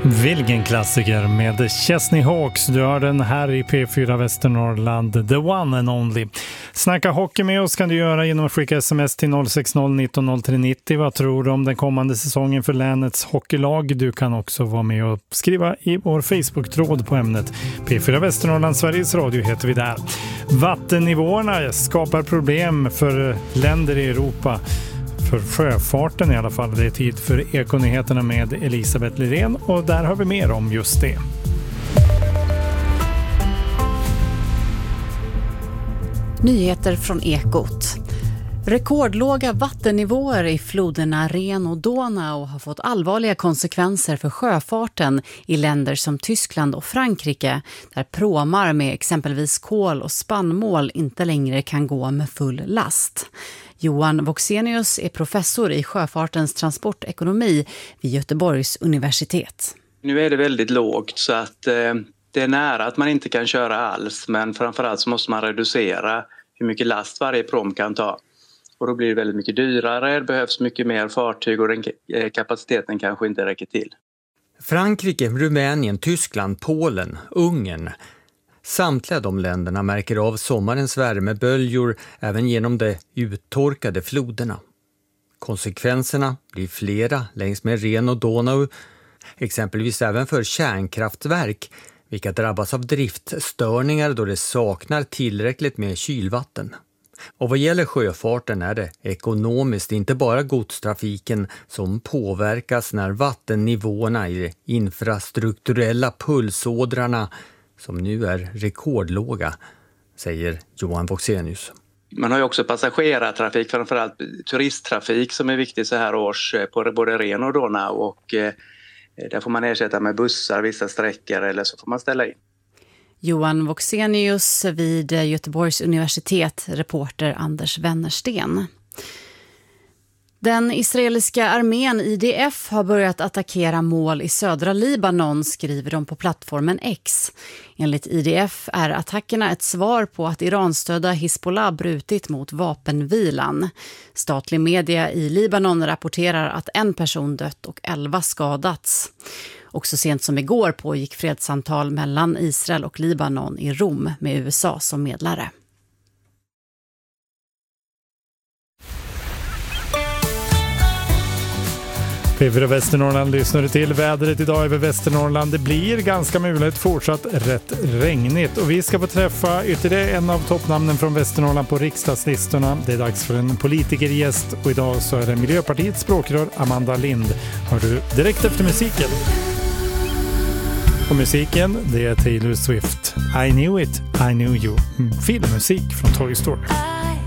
Vilken klassiker med Chesney Hawks. Du har den här i P4 Västernorrland, the one and only. Snacka hockey med oss kan du göra genom att skicka sms till 060 19 03 90. Vad tror du om den kommande säsongen för länets hockeylag? Du kan också vara med och skriva i vår Facebook-tråd på ämnet. P4 Västernorrland, Sveriges Radio heter vi där. Vattennivåerna skapar problem för länder i Europa. För sjöfarten i alla fall. Det är tid för Ekonyheterna med Elisabeth Lirén och där har vi mer om just det. Nyheter från Ekot. Rekordlåga vattennivåer i floderna Ren och Donau har fått allvarliga konsekvenser för sjöfarten i länder som Tyskland och Frankrike, där pråmar med exempelvis kol och spannmål inte längre kan gå med full last. Johan Voxenius är professor i sjöfartens transportekonomi vid Göteborgs universitet. Nu är det väldigt lågt så att det är nära att man inte kan köra alls, men framförallt så måste man reducera hur mycket last varje pråm kan ta. Och då blir det väldigt mycket dyrare, det behövs mycket mer fartyg och den kapaciteten kanske inte räcker till. Frankrike, Rumänien, Tyskland, Polen, Ungern. Samtliga de länderna märker av sommarens värmeböljor även genom de uttorkade floderna. Konsekvenserna blir flera längs med Ren och Donau, exempelvis även för kärnkraftverk, vilka drabbas av driftstörningar då det saknar tillräckligt med kylvatten. Och vad gäller sjöfarten är det ekonomiskt inte bara godstrafiken som påverkas när vattennivåerna i de infrastrukturella pulsådrarna som nu är rekordlåga, säger Johan Voxenius. Man har ju också passagerartrafik, framförallt turisttrafik som är viktig så här års på både Ren och Donau, och där får man ersätta med bussar vissa sträckor eller så får man ställa in. Johan Voxenius vid Göteborgs universitet, reporter Anders Wennersten. Den israeliska armén IDF har börjat attackera mål i södra Libanon, skriver de på plattformen X. Enligt IDF är attackerna ett svar på att Iranstödda Hezbollah brutit mot vapenvilan. Statlig media i Libanon rapporterar att en person dött och 11 skadats. Också sent som igår pågick fredssamtal mellan Israel och Libanon i Rom med USA som medlare. P4 Västernorrland lyssnar till. Vädret idag över Västernorrland. Det blir ganska mulet, fortsatt rätt regnigt. Och vi ska få träffa ytterligare en av toppnamnen från Västernorrland på riksdagslistorna. Det är dags för en politikergäst och idag så är det Miljöpartiets språkrör Amanda Lind. Hör du direkt efter musiken. Och musiken, det är Taylor Swift. I knew it, I knew you. Filmmusik från Toy Story. I